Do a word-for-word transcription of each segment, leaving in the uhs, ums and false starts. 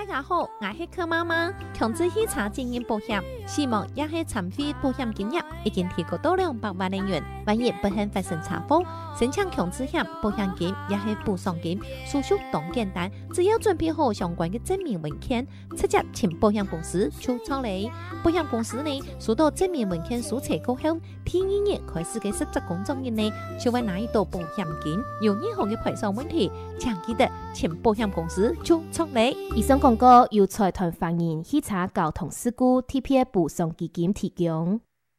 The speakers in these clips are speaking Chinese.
大家好，我是柯妈妈。强制喜茶经营保险，希望也是残废保险金额已经提高到两百万人元。万一不幸发生车祸，申请强制险保险金也是补偿金，手续当简单，只要准备好相关的证明文件，直接请保险公司就处理。保险公司呢，收到证明文件注册过后，第二日开始嘅实质工作日呢，就会拿到保险金。有任何嘅赔偿问题，请记得请保险公司就处理。 以上广告由财团法人喜茶交通事故 T P A 补偿基金提供。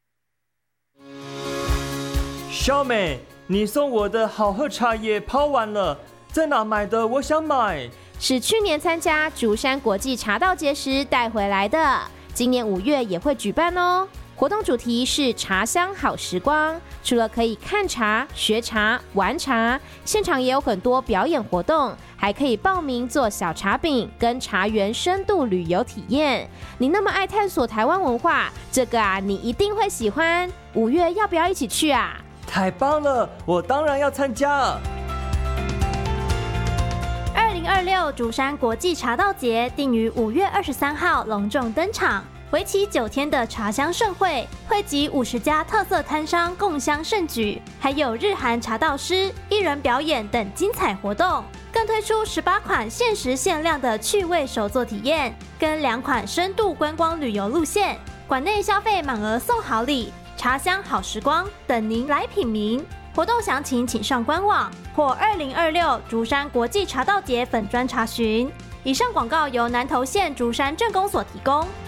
小美，你送我的好喝茶叶泡完了，在哪买的？我想买。 是去年参加竹山国际茶道节时带回来的，今年五月也会举办哦。活动主题是茶香好时光，除了可以看茶、学茶、玩茶，现场也有很多表演活动，还可以报名做小茶饼跟茶园深度旅游体验。你那么爱探索台湾文化，这个啊你一定会喜欢。五月要不要一起去啊？ 太棒了，我当然要参加。 二零二六竹山国际茶道节定于五月二十三号隆重登场。为期九天的茶香盛会，汇集五十家特色摊商共襄盛举，还有日韩茶道师、艺人表演等精彩活动，更推出十八款限时限量的趣味手作体验，跟两款深度观光旅游路线。馆内消费满额送好礼，茶香好时光等您来品茗。活动详情请上官网或二零二六竹山国际茶道节粉专查询。以上广告由南投县竹山镇公所提供。